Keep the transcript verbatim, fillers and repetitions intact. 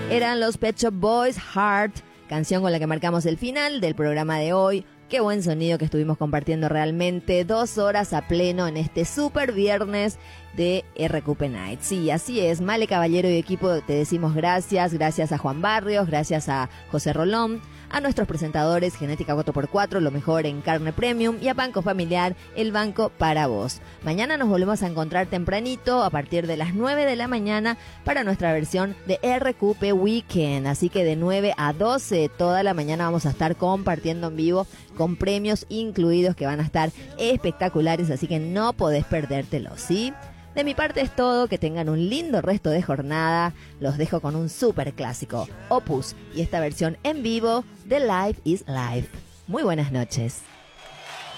Eran los Pet Shop Boys, Heart, canción con la que marcamos el final del programa de hoy. Qué buen sonido que estuvimos compartiendo realmente, dos horas a pleno en este super viernes de R Q P Night. Sí, así es, Male Caballero y equipo, te decimos gracias, gracias a Juan Barrios, gracias a José Rolón, a nuestros presentadores Genética cuatro por cuatro, lo mejor en carne premium, y a Banco Familiar, el banco para vos. Mañana nos volvemos a encontrar tempranito a partir de las nueve de la mañana para nuestra versión de R Q P Weekend, así que de nueve a doce toda la mañana vamos a estar compartiendo en vivo con premios incluidos que van a estar espectaculares, así que no podés perdértelo, ¿sí? De mi parte es todo, que tengan un lindo resto de jornada. Los dejo con un súper clásico, Opus, y esta versión en vivo de Life is Life. Muy buenas noches.